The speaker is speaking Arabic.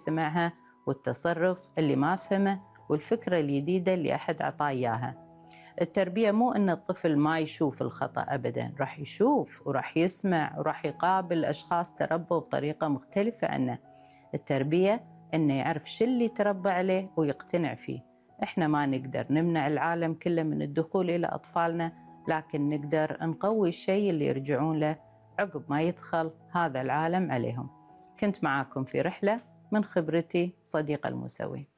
سمعها، والتصرف اللي ما فهمه، والفكرة الجديدة اللي أحد عطاه إياها. التربية مو أن الطفل ما يشوف الخطأ أبداً، راح يشوف وراح يسمع وراح يقابل أشخاص تربوا بطريقة مختلفة عنه. التربية أنه يعرف شو اللي تربى عليه ويقتنع فيه. إحنا ما نقدر نمنع العالم كله من الدخول إلى أطفالنا، لكن نقدر نقوي الشيء اللي يرجعون له عقب ما يدخل هذا العالم عليهم. كنت معاكم في رحلة من خبرتي، صديقة الموسوي.